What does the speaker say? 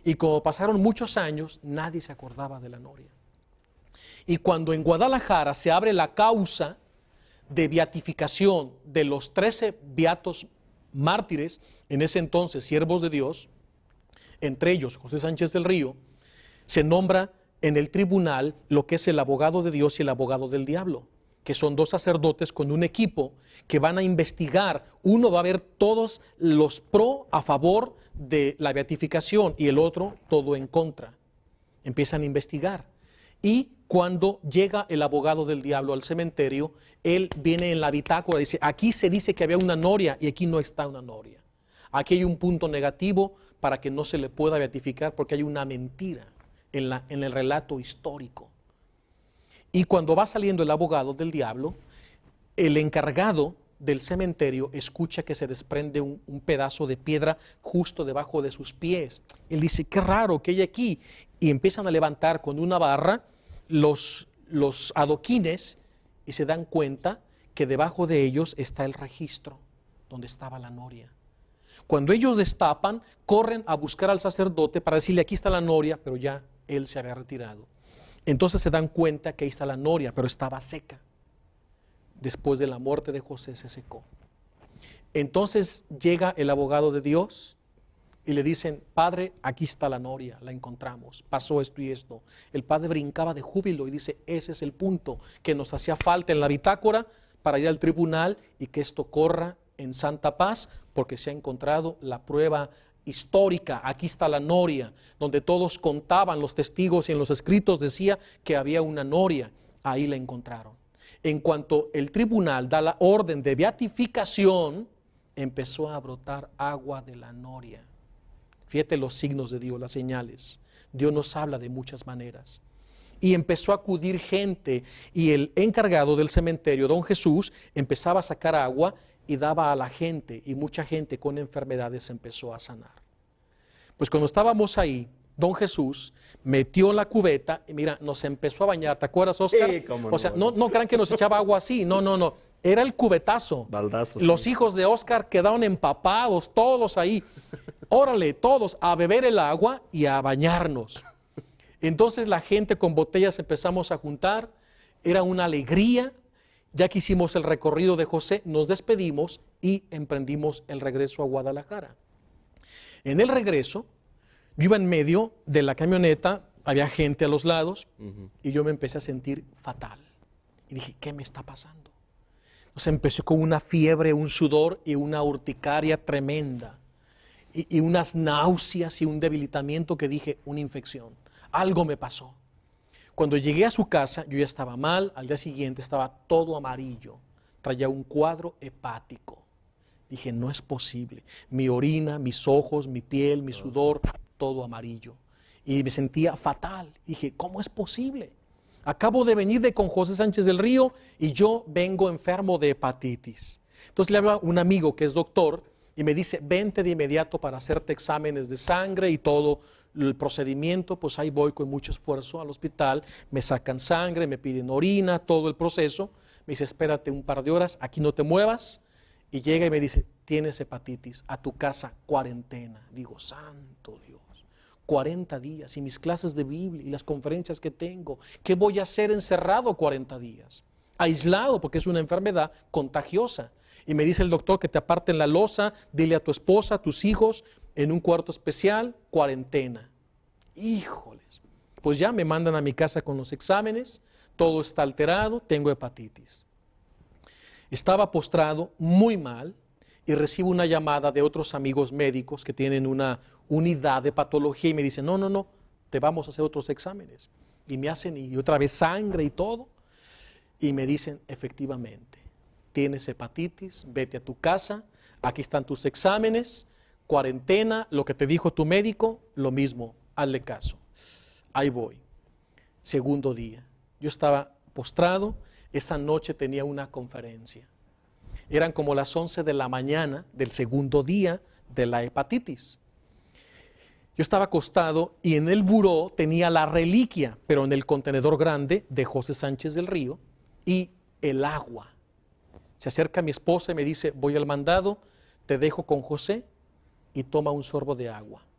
Y como pasaron muchos años, nadie se acordaba de la noria. Y cuando en Guadalajara se abre la causa de beatificación de los 13 beatos mártires, en ese entonces siervos de Dios, entre ellos José Sánchez del Río, se nombra en el tribunal lo que es el abogado de Dios y el abogado del diablo, que son dos sacerdotes con un equipo que van a investigar. Uno va a ver todos los pro a favor de la beatificación y el otro todo en contra. Empiezan a investigar. Y cuando llega el abogado del diablo al cementerio, él viene en la bitácora y dice, aquí se dice que había una noria y aquí no está una noria. Aquí hay un punto negativo para que no se le pueda beatificar porque hay una mentira en el relato histórico. Y cuando va saliendo el abogado del diablo, el encargado del cementerio escucha que se desprende un pedazo de piedra justo debajo de sus pies. Él dice, qué raro que hay aquí. Y empiezan a levantar con una barra los adoquines y se dan cuenta que debajo de ellos está el registro donde estaba la noria. Cuando ellos destapan, corren a buscar al sacerdote para decirle, aquí está la noria, pero ya él se había retirado. Entonces se dan cuenta que ahí está la noria, pero estaba seca. Después de la muerte de José se secó. Entonces llega el abogado de Dios y le dicen, padre, aquí está la noria, la encontramos, pasó esto y esto. El padre brincaba de júbilo y dice, ese es el punto que nos hacía falta en la bitácora para ir al tribunal y que esto corra en santa paz, porque se ha encontrado la prueba histórica. Aquí está la noria, donde todos contaban, los testigos y en los escritos decía que había una noria. Ahí la encontraron. En cuanto el tribunal da la orden de beatificación, empezó a brotar agua de la noria. Fíjate los signos de Dios, las señales. Dios nos habla de muchas maneras. Y empezó a acudir gente, y el encargado del cementerio, don Jesús, empezaba a sacar agua y daba a la gente, y mucha gente con enfermedades empezó a sanar. Pues cuando estábamos ahí, don Jesús metió la cubeta y mira, nos empezó a bañar. ¿Te acuerdas, Oscar? Sí, cómo o sea, no crean que nos echaba agua así, no. Era el cubetazo. Baldazos, Los sí. hijos de Oscar quedaron empapados, todos ahí. Órale, todos a beber el agua y a bañarnos. Entonces la gente con botellas empezamos a juntar. Era una alegría. Ya que hicimos el recorrido de José, nos despedimos y emprendimos el regreso a Guadalajara. En el regreso, yo iba en medio de la camioneta, había gente a los lados, y yo me empecé a sentir fatal. Y dije, ¿qué me está pasando? Entonces empecé con una fiebre, un sudor y una urticaria tremenda. Y unas náuseas y un debilitamiento que dije, una infección. Algo me pasó. Cuando llegué a su casa, yo ya estaba mal, al día siguiente estaba todo amarillo, traía un cuadro hepático. Dije, no es posible, mi orina, mis ojos, mi piel, mi sudor, todo amarillo. Y me sentía fatal. Dije, ¿cómo es posible? Acabo de venir con José Sánchez del Río y yo vengo enfermo de hepatitis. Entonces le hablo a un amigo que es doctor y me dice, vente de inmediato para hacerte exámenes de sangre y todo el procedimiento. Pues ahí voy con mucho esfuerzo al hospital, me sacan sangre, me piden orina, todo el proceso. Me dice, espérate un par de horas, aquí no te muevas. Y llega y me dice, tienes hepatitis, a tu casa, cuarentena. Digo, santo Dios, 40 días y mis clases de Biblia y las conferencias que tengo. ¿Qué voy a hacer encerrado 40 días? Aislado, porque es una enfermedad contagiosa. Y me dice el doctor que te aparten la losa, dile a tu esposa, a tus hijos, en un cuarto especial, cuarentena. Híjoles, pues ya me mandan a mi casa con los exámenes, todo está alterado, tengo hepatitis. Estaba postrado muy mal y recibo una llamada de otros amigos médicos que tienen una unidad de patología y me dicen, no, te vamos a hacer otros exámenes. Y me hacen y otra vez sangre y todo. Y me dicen, efectivamente, tienes hepatitis, vete a tu casa, aquí están tus exámenes, cuarentena, lo que te dijo tu médico, lo mismo, hazle caso. Ahí voy. Segundo día. Yo estaba postrado, esa noche tenía una conferencia. Eran como las 11 de la mañana del segundo día de la hepatitis. Yo estaba acostado y en el buró tenía la reliquia, pero en el contenedor grande de José Sánchez del Río y el agua. Se acerca mi esposa y me dice, voy al mandado, te dejo con José y toma un sorbo de agua.